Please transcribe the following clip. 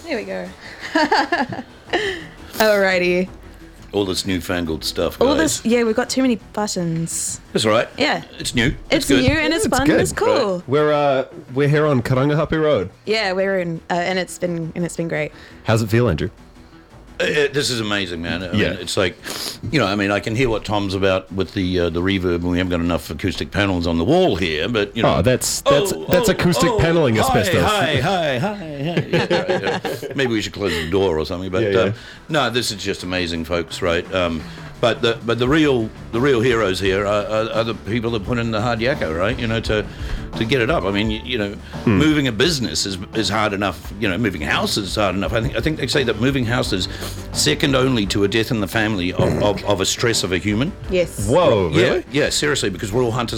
There we go. Alrighty. All this newfangled stuff, guys. All this, yeah, we've got too many buttons. That's all right. Yeah. It's new. It's good. new and it's fun. good. It's cool. We're here on Karangahape Road. Yeah, we're in, and it's been great. How's it feel, Andrew? This is amazing, man. I mean, Yeah. it's like, I can hear what Tom's about with the reverb, and we haven't got enough acoustic panels on the wall here, but, Oh, that's acoustic paneling asbestos. Hi. Yeah, right. Maybe we should close the door or something, but Yeah. no, this is just amazing, folks, right? But the real heroes here are the people that put in the hard yakka, right? To get it up. I mean, moving a business is hard enough. Moving a house is hard enough. I think they say that moving house is second only to a death in the family of a stress of a human. Yes. Whoa, really? Yeah, seriously, because we're all hunters